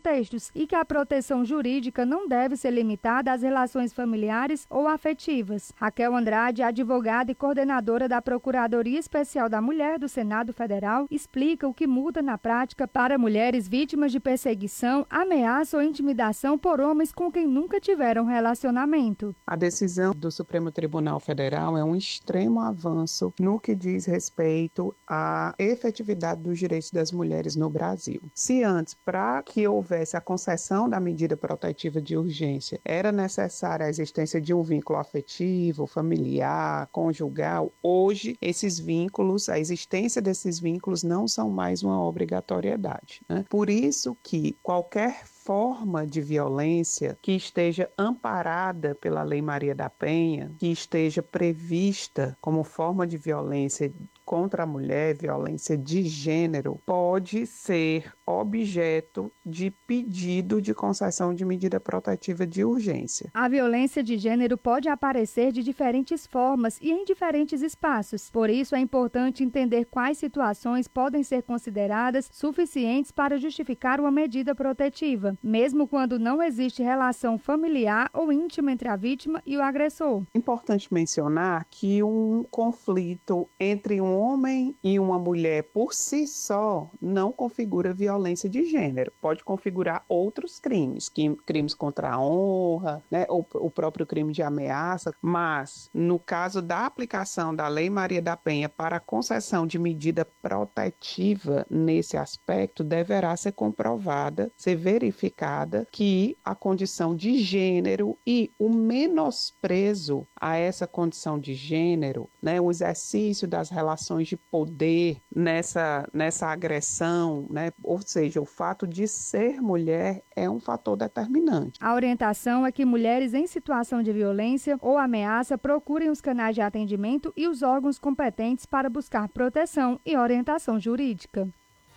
contextos e que a proteção jurídica não deve ser limitada às relações familiares ou afetivas. Raquel Andrade, advogada e coordenadora da Procuradoria Especial da Mulher do Senado Federal, explica o que muda na prática para mulheres vítimas de perseguição, ameaça ou intimidação por homens com quem nunca tiveram relacionamento. A decisão do Supremo Tribunal Federal é um extremo avanço no que diz respeito à efetividade dos direitos das mulheres no Brasil. Se antes, para que houvesse a concessão da medida protetiva de urgência, era necessária a existência de um vínculo afetivo, familiar, conjugal, hoje esses vínculos, a existência desses vínculos não são mais uma obrigatoriedade, né? Por isso que qualquer forma de violência que esteja amparada pela Lei Maria da Penha, que esteja prevista como forma de violência contra a mulher, violência de gênero, pode ser objeto de pedido de concessão de medida protetiva de urgência. A violência de gênero pode aparecer de diferentes formas e em diferentes espaços. Por isso, é importante entender quais situações podem ser consideradas suficientes para justificar uma medida protetiva, mesmo quando não existe relação familiar ou íntima entre a vítima e o agressor. Importante mencionar que um conflito entre um homem e uma mulher por si só não configura violência de gênero. Pode configurar outros crimes, crimes contra a honra, né, ou o próprio crime de ameaça, mas no caso da aplicação da Lei Maria da Penha para a concessão de medida protetiva nesse aspecto, deverá ser comprovada, ser verificada que a condição de gênero e o menosprezo a essa condição de gênero, né, o exercício das relações de poder nessa agressão, né, ou seja, o fato de ser mulher é um fator determinante. A orientação é que mulheres em situação de violência ou ameaça procurem os canais de atendimento e os órgãos competentes para buscar proteção e orientação jurídica.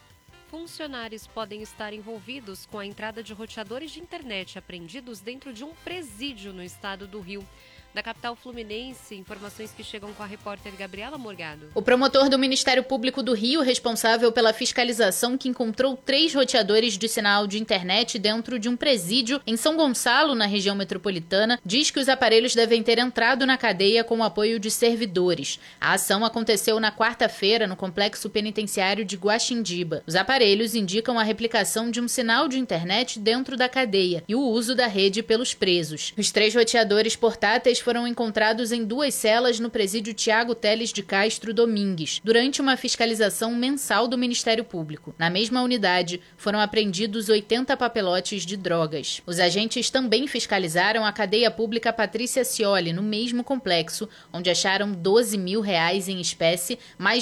Funcionários podem estar envolvidos com a entrada de roteadores de internet apreendidos dentro de um presídio no estado do Rio. Da capital fluminense, informações que chegam com a repórter Gabriela Morgado. O promotor do Ministério Público do Rio, responsável pela fiscalização que encontrou 3 roteadores de sinal de internet dentro de um presídio em São Gonçalo, na região metropolitana, diz que os aparelhos devem ter entrado na cadeia com o apoio de servidores. A ação aconteceu na quarta-feira no complexo penitenciário de Guaxindiba. Os aparelhos indicam a replicação de um sinal de internet dentro da cadeia e o uso da rede pelos presos. Os 3 roteadores portáteis foram encontrados em 2 celas no presídio Tiago Teles de Castro Domingues, durante uma fiscalização mensal do Ministério Público. Na mesma unidade, foram apreendidos 80 papelotes de drogas. Os agentes também fiscalizaram a cadeia pública Patrícia Scioli, no mesmo complexo, onde acharam R$12 mil em espécie, mais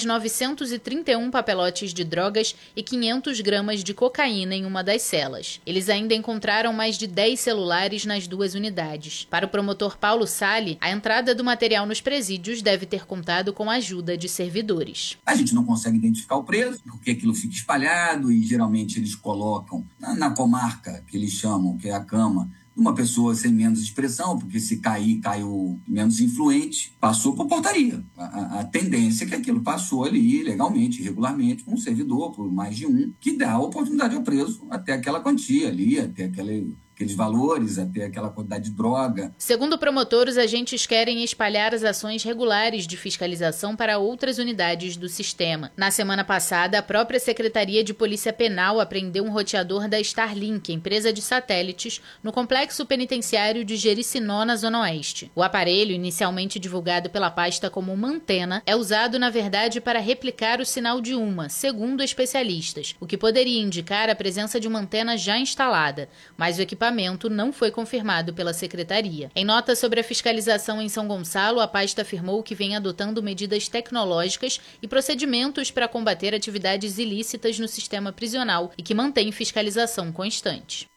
931 papelotes de drogas e 500 gramas de cocaína em uma das celas. Eles ainda encontraram mais de 10 celulares nas 2 unidades. Para o promotor Paulo Salles, a entrada do material nos presídios deve ter contado com a ajuda de servidores. A gente não consegue identificar o preso, porque aquilo fica espalhado e geralmente eles colocam na comarca, que eles chamam, que é a cama, uma pessoa sem menos expressão, porque se cair, caiu menos influente, passou por portaria. A tendência é que aquilo passou ali legalmente, regularmente, com um servidor, por mais de um, que dá a oportunidade ao preso até aquela quantia ali, até aqueles valores, até aquela quantidade de droga. Segundo o promotor, os agentes querem espalhar as ações regulares de fiscalização para outras unidades do sistema. Na semana passada, a própria Secretaria de Polícia Penal apreendeu um roteador da Starlink, empresa de satélites, no complexo penitenciário de Jericinó, na Zona Oeste. O aparelho, inicialmente divulgado pela pasta como uma antena, é usado, na verdade, para replicar o sinal de uma, segundo especialistas, o que poderia indicar a presença de uma antena já instalada, mas o equipamento não foi confirmado pela Secretaria. Em nota sobre a fiscalização em São Gonçalo, a pasta afirmou que vem adotando medidas tecnológicas e procedimentos para combater atividades ilícitas no sistema prisional e que mantém fiscalização constante.